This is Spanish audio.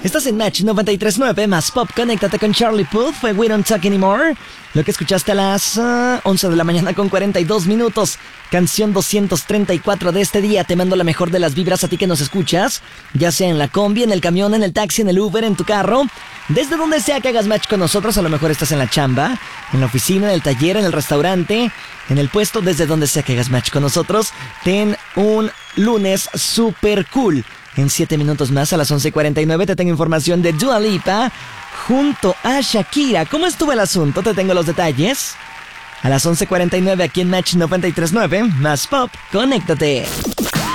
Estás en Match 93.9 más Pop. Conéctate con Charlie Puth. Fue We Don't Talk Anymore. Lo que escuchaste a las 11 de la mañana con 42 minutos. Canción 234 de este día. Te mando la mejor de las vibras a ti que nos escuchas. Ya sea en la combi, en el camión, en el taxi, en el Uber, en tu carro. Desde donde sea que hagas match con nosotros. A lo mejor estás en la chamba, en la oficina, en el taller, en el restaurante, en el puesto. Desde donde sea que hagas match con nosotros. Ten un lunes super cool. En 7 minutos más, a las 11:49, te tengo información de Dua Lipa junto a Shakira. ¿Cómo estuvo el asunto? Te tengo los detalles. A las 11:49 aquí en Match 93.9, más Pop, conéctate.